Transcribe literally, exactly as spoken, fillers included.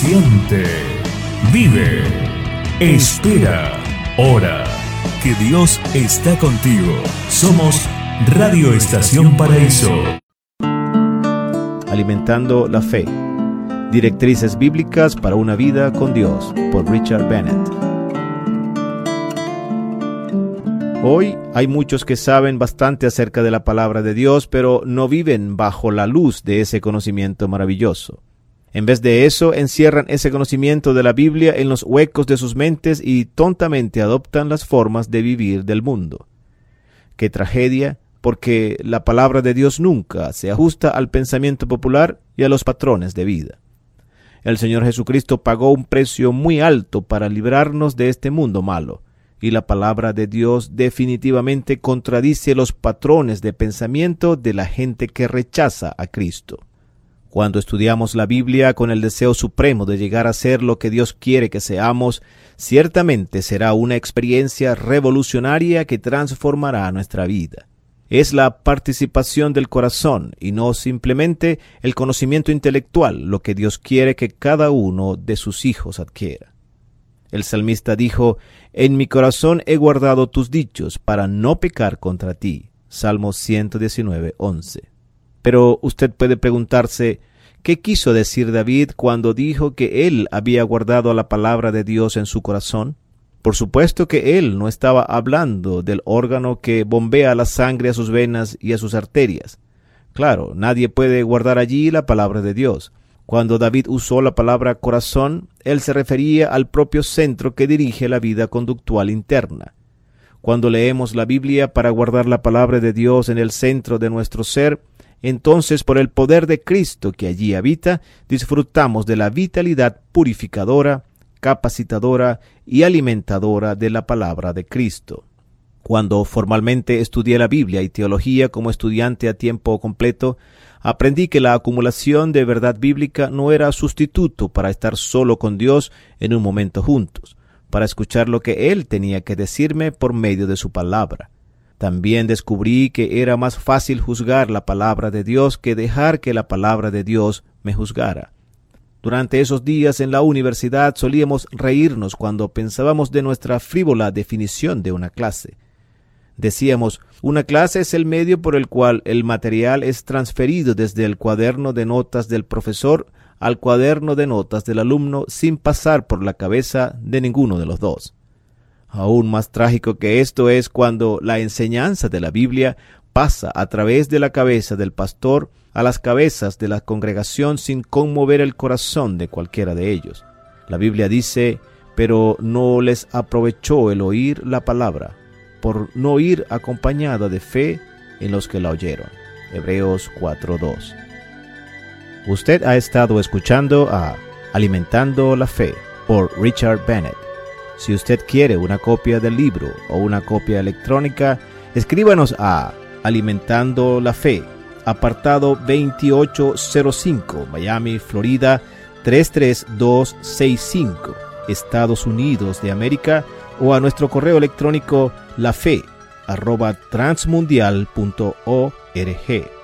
Siente, vive, espera, ora, que Dios está contigo. Somos Radio Estación Paraíso. Alimentando la fe. Directrices bíblicas para una vida con Dios, por Richard Bennett. Hoy hay muchos que saben bastante acerca de la palabra de Dios, pero no viven bajo la luz de ese conocimiento maravilloso. En vez de eso, encierran ese conocimiento de la Biblia en los huecos de sus mentes y tontamente adoptan las formas de vivir del mundo. ¡Qué tragedia! Porque la palabra de Dios nunca se ajusta al pensamiento popular y a los patrones de vida. El Señor Jesucristo pagó un precio muy alto para librarnos de este mundo malo, y la palabra de Dios definitivamente contradice los patrones de pensamiento de la gente que rechaza a Cristo. Cuando estudiamos la Biblia con el deseo supremo de llegar a ser lo que Dios quiere que seamos, ciertamente será una experiencia revolucionaria que transformará nuestra vida. Es la participación del corazón y no simplemente el conocimiento intelectual lo que Dios quiere que cada uno de sus hijos adquiera. El salmista dijo: «En mi corazón he guardado tus dichos para no pecar contra ti». Salmo ciento diecinueve, once. Pero usted puede preguntarse, ¿qué quiso decir David cuando dijo que él había guardado la palabra de Dios en su corazón? Por supuesto que él no estaba hablando del órgano que bombea la sangre a sus venas y a sus arterias. Claro, nadie puede guardar allí la palabra de Dios. Cuando David usó la palabra corazón, él se refería al propio centro que dirige la vida conductual interna. Cuando leemos la Biblia para guardar la palabra de Dios en el centro de nuestro ser, entonces por el poder de Cristo que allí habita, disfrutamos de la vitalidad purificadora, capacitadora y alimentadora de la palabra de Cristo. Cuando formalmente estudié la Biblia y teología como estudiante a tiempo completo, aprendí que la acumulación de verdad bíblica no era sustituto para estar solo con Dios en un momento juntos, para escuchar lo que Él tenía que decirme por medio de su palabra. También descubrí que era más fácil juzgar la palabra de Dios que dejar que la palabra de Dios me juzgara. Durante esos días en la universidad solíamos reírnos cuando pensábamos de nuestra frívola definición de una clase. Decíamos, una clase es el medio por el cual el material es transferido desde el cuaderno de notas del profesor al cuaderno de notas del alumno sin pasar por la cabeza de ninguno de los dos. Aún más trágico que esto es cuando la enseñanza de la Biblia pasa a través de la cabeza del pastor a las cabezas de la congregación sin conmover el corazón de cualquiera de ellos. La Biblia dice, pero no les aprovechó el oír la palabra, por no ir acompañada de fe en los que la oyeron. Hebreos cuatro dos. Usted ha estado escuchando a Alimentando la Fe por Richard Bennett. Si usted quiere una copia del libro o una copia electrónica, escríbanos a Alimentando la Fe, apartado veintiocho cero cinco, Miami, Florida tres tres dos seis cinco, Estados Unidos de América, o a nuestro correo electrónico lafe arroba transmundial punto org.